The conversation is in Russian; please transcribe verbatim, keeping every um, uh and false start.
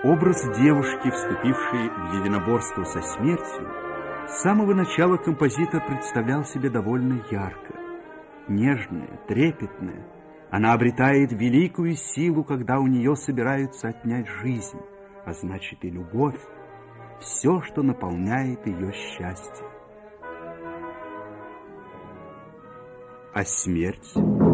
Образ девушки, вступившей в единоборство со смертью, с самого начала композитор представлял себе довольно ярко. Нежная, трепетная, она обретает великую силу, когда у нее собираются отнять жизнь, а значит и любовь, все, что наполняет ее счастье. А смерть